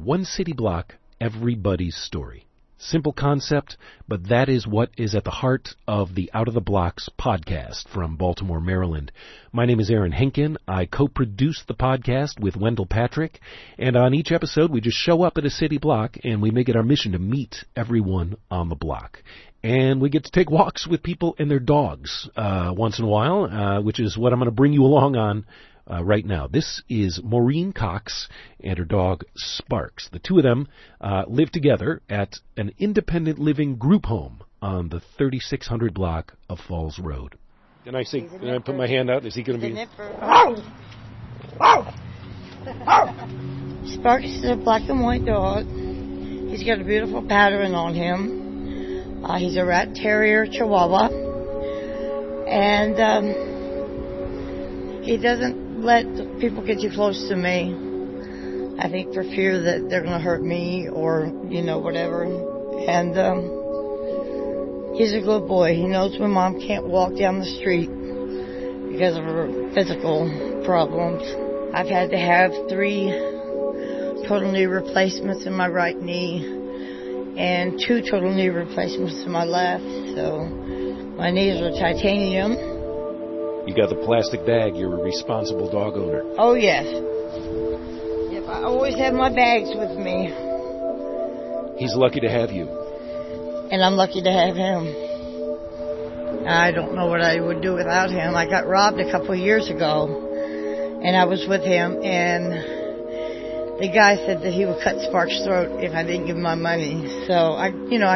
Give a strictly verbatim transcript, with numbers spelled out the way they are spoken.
One city block, everybody's story. Simple concept, but that is what is at the heart of the Out of the Blocks podcast from Baltimore, Maryland. My name is Aaron Henkin. I co-produce the podcast with Wendell Patrick, and on each episode we just show up at a city block and we make it our mission to meet everyone on the block. And we get to take walks with people and their dogs uh, once in a while, uh, which is what I'm going to bring you along on Uh, right now. This is Maureen Cox and her dog Sparks. The two of them uh, live together at an independent living group home on the thirty-six hundred block of Falls Road. Can I say? Can I put my hand out? Is he going to be? Sparks is a black and white dog. He's got a beautiful pattern on him. Uh, he's a rat terrier Chihuahua, and um, he doesn't let people get too close to me. I think for fear that they're going to hurt me or, you know, whatever. And um, he's a good boy. He knows when Mom can't walk down the street because of her physical problems. I've had to have three total knee replacements in my right knee and two total knee replacements in my left. So my knees are titanium. You got the plastic bag. You're a responsible dog owner. Oh, yes. Yep, I always have my bags with me. He's lucky to have you. And I'm lucky to have him. I don't know what I would do without him. I got robbed a couple of years ago, and I was with him, and the guy said that he would cut Sparks' throat if I didn't give him my money. So, I, you know,